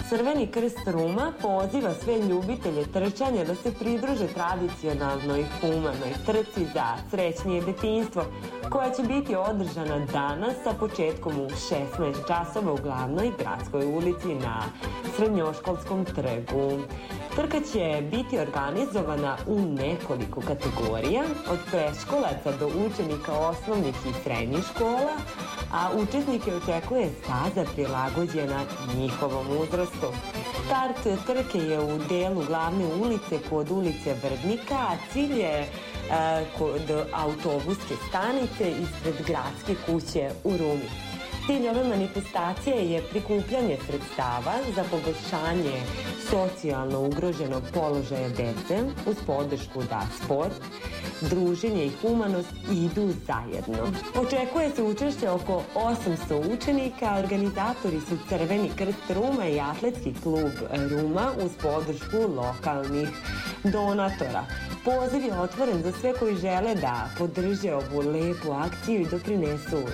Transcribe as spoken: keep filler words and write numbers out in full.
Crveni krst Ruma poziva sve ljubitelje trčanja da se pridruže tradicionalnoj humanoj trci za srećnije detinjstvo, koja će biti održana danas sa početkom u šesnaest časova u glavnoj gradskoj ulici na Srednjoškolskom trgu. Trka će biti organizovana u nekoliko kategorija, od predškolaca do učenika osnovnih i srednjih škola, a učesnike očekuje staza prilagođena njihovom uzrastu. Start trke je u delu glavne ulice kod ulice Vrdnika, a cilj je e, kod autobuske stanice ispred gradske kuće u Rumi. Cilj ove manifestacije je prikupljanje sredstava za poboljšanje socijalno ugroženog položaja dece uz podršku da sport, druženje i humanost idu zajedno. Očekuje se učešće oko osamsto učenika, organizatori su Crveni krst Ruma i Atletski klub Ruma uz podršku lokalnih donatora. Poziv je otvoren za sve koji žele da podrže ovu lepu akciju i doprinesu